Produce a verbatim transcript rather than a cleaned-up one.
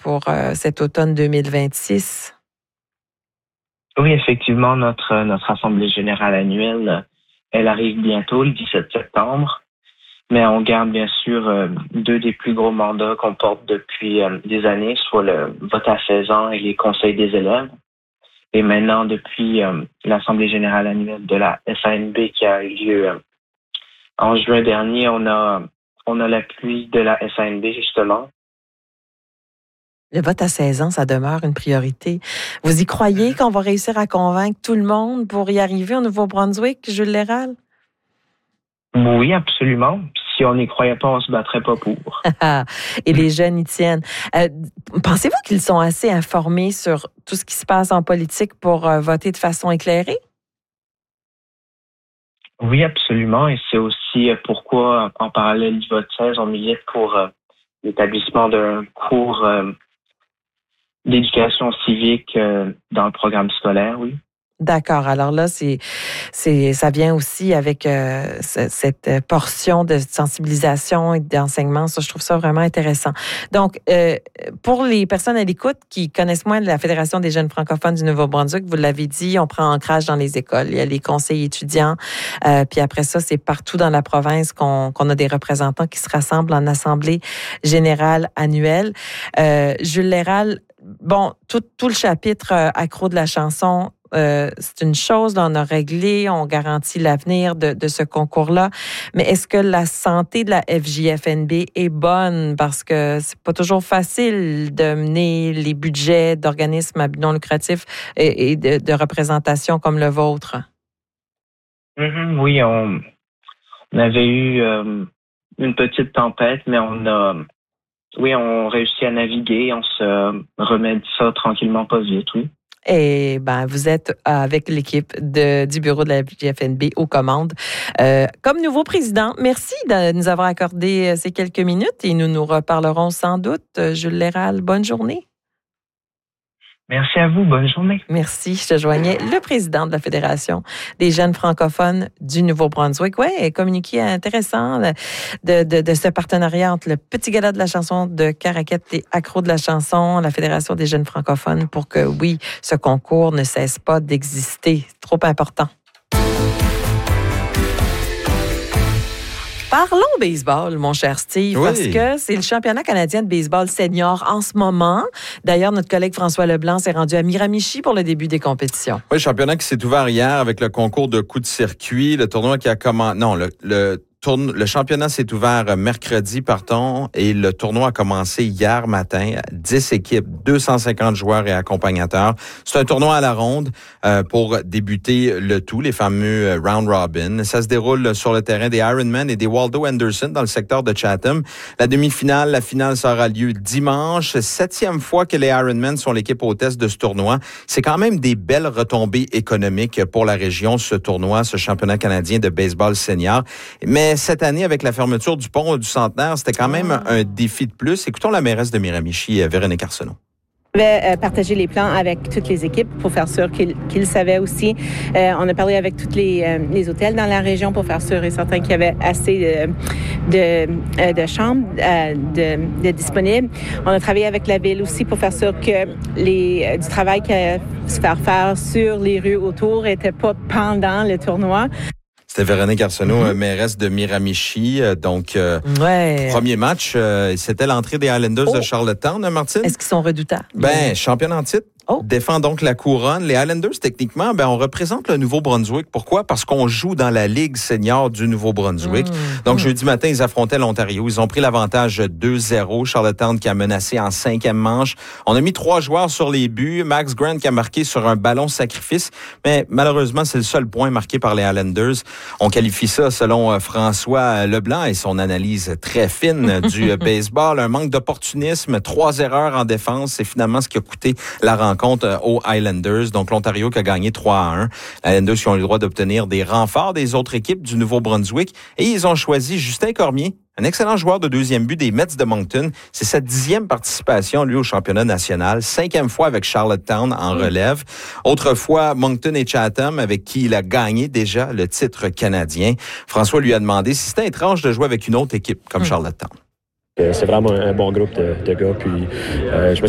pour euh, cet automne deux mille vingt-six. Oui, effectivement, notre, notre Assemblée générale annuelle, elle arrive bientôt, le dix-sept septembre. Mais on garde bien sûr euh, deux des plus gros mandats qu'on porte depuis euh, des années, soit le vote à seize ans et les conseils des élèves. Et maintenant, depuis euh, l'Assemblée générale annuelle de la S A N B qui a eu lieu euh, en juin dernier, on a, on a l'appui de la S A N B justement. Le vote à seize ans, ça demeure une priorité. Vous y croyez qu'on va réussir à convaincre tout le monde pour y arriver au Nouveau-Brunswick, Jules Léral? Oui, absolument. Si on n'y croyait pas, on ne se battrait pas pour. Et les jeunes y tiennent. Euh, pensez-vous qu'ils sont assez informés sur tout ce qui se passe en politique pour euh, voter de façon éclairée? Oui, absolument. Et c'est aussi pourquoi, en parallèle du vote seize, on milite pour euh, l'établissement d'un cours euh, d'éducation civique euh, dans le programme scolaire, oui. D'accord. Alors là, c'est, c'est, ça vient aussi avec euh, c- cette portion de sensibilisation et d'enseignement. Ça, je trouve ça vraiment intéressant. Donc, euh, pour les personnes à l'écoute qui connaissent moins la Fédération des jeunes francophones du Nouveau-Brunswick, vous l'avez dit, on prend ancrage dans les écoles. Il y a les conseils étudiants. Euh, puis après ça, c'est partout dans la province qu'on, qu'on a des représentants qui se rassemblent en assemblée générale annuelle. Euh, Jules Léral, bon, tout, tout le chapitre euh, accro de la chanson, Euh, c'est une chose, là, on a réglé, on garantit l'avenir de, de ce concours-là. Mais est-ce que la santé de la F J F N B est bonne? Parce que c'est pas toujours facile de mener les budgets d'organismes à but non lucratif et, et de, de représentation comme le vôtre. Mm-hmm, oui, on, on avait eu euh, une petite tempête, mais on a, oui, on réussit à naviguer, on se remet de ça tranquillement, pas vite, oui. Et ben, vous êtes avec l'équipe de, du bureau de la F J F N B aux commandes. Euh, comme nouveau président, merci de nous avoir accordé ces quelques minutes et nous nous reparlerons sans doute. Jules Léral, bonne journée. Merci à vous. Bonne journée. Merci. Je te joignais le président de la Fédération des jeunes francophones du Nouveau-Brunswick. Oui, communiqué intéressant de, de, de ce partenariat entre le Petit Gala de la chanson de Caraquette et Accro de la chanson, la Fédération des jeunes francophones, pour que, oui, ce concours ne cesse pas d'exister. C'est trop important. Parlons baseball, mon cher Steve, oui. Parce que c'est le championnat canadien de baseball senior en ce moment. D'ailleurs, notre collègue François Leblanc s'est rendu à Miramichi pour le début des compétitions. Oui, championnat qui s'est ouvert hier avec le concours de coups de circuit, le tournoi qui a commencé... Non, le... le... Tourne, le championnat s'est ouvert mercredi, partons, et le tournoi a commencé hier matin. dix équipes, deux cent cinquante joueurs et accompagnateurs. C'est un tournoi à la ronde euh, pour débuter le tout, les fameux round robin. Ça se déroule sur le terrain des Ironman et des Waldo Anderson dans le secteur de Chatham. La demi-finale, la finale, ça aura lieu dimanche. Septième fois que les Ironman sont l'équipe hôtesse de ce tournoi. C'est quand même des belles retombées économiques pour la région, ce tournoi, ce championnat canadien de baseball senior. Mais cette année, avec la fermeture du pont du Centenaire, c'était quand même un défi de plus. Écoutons la mairesse de Miramichi, Véronique Arsenault. On avait partagé les plans avec toutes les équipes pour faire sûr qu'ils, qu'ils savaient aussi. Euh, on a parlé avec tous les, euh, les hôtels dans la région pour faire sûr et certain qu'il y avait assez de, de, de chambres euh, de, de disponibles. On a travaillé avec la ville aussi pour faire sûr que les, euh, du travail qu'il allait se faire faire sur les rues autour n'était pas pendant le tournoi. C'était Véronique Arsenault, mm-hmm. mairesse de Miramichi. Donc, euh, ouais. premier match, euh, c'était l'entrée des Highlanders oh. de Charlottetown, hein, Martine? Est-ce qu'ils sont redoutables? Ben, championne en titre. Oh. Défend donc la couronne. Les Highlanders, techniquement, ben, on représente le Nouveau-Brunswick. Pourquoi? Parce qu'on joue dans la Ligue senior du Nouveau-Brunswick. Mmh. Donc, mmh. jeudi matin, ils affrontaient l'Ontario. Ils ont pris l'avantage deux zéro. Charlottetown qui a menacé en cinquième manche. On a mis trois joueurs sur les buts. Max Grant qui a marqué sur un ballon sacrifice. Mais malheureusement, c'est le seul point marqué par les Highlanders. On qualifie ça, selon François Leblanc et son analyse très fine du baseball, un manque d'opportunisme, trois erreurs en défense. C'est finalement ce qui a coûté la rencontre aux Highlanders. Donc, l'Ontario qui a gagné trois à un. Les Highlanders qui ont eu le droit d'obtenir des renforts des autres équipes du Nouveau-Brunswick. Et ils ont choisi Justin Cormier, un excellent joueur de deuxième but des Mets de Moncton. C'est sa dixième participation, lui, au championnat national. Cinquième fois avec Charlottetown en relève. Autrefois, Moncton et Chatham, avec qui il a gagné déjà le titre canadien. François lui a demandé si c'était étrange de jouer avec une autre équipe comme Charlottetown. C'est vraiment un bon groupe de, de gars. Puis, euh, je me